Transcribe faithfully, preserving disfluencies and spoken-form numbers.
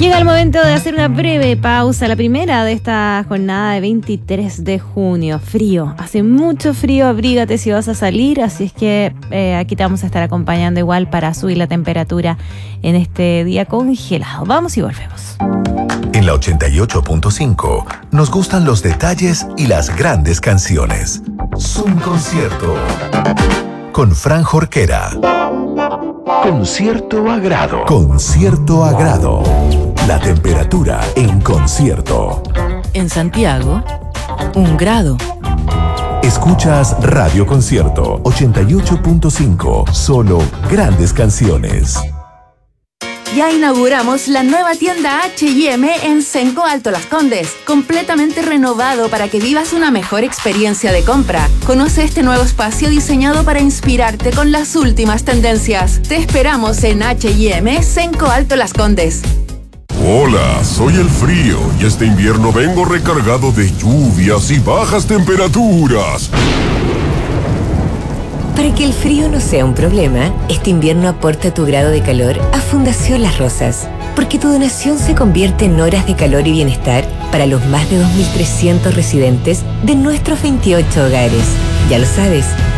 Llega el momento de hacer una breve pausa, la primera de esta jornada de veintitrés de junio. Frío, hace mucho frío, abrígate si vas a salir, así es que eh, aquí te vamos a estar acompañando igual para subir la temperatura en este día congelado. Vamos y volvemos. En la ochenta y ocho punto cinco nos gustan los detalles y las grandes canciones. Zoom Concierto con Fran Jorquera. Con cierto agrado. Con cierto agrado. La temperatura en concierto. En Santiago, un grado. Escuchas Radio Concierto ochenta y ocho punto cinco. Solo grandes canciones. Ya inauguramos la nueva tienda H y M en Cenco Alto Las Condes, completamente renovado para que vivas una mejor experiencia de compra. Conoce este nuevo espacio diseñado para inspirarte con las últimas tendencias. Te esperamos en H y M Cenco Alto Las Condes. Hola, soy el frío y este invierno vengo recargado de lluvias y bajas temperaturas. Para que el frío no sea un problema, este invierno aporta tu grado de calor a Fundación Las Rosas, porque tu donación se convierte en horas de calor y bienestar para los más de dos mil trescientos residentes de nuestros veintiocho hogares. Ya lo sabes,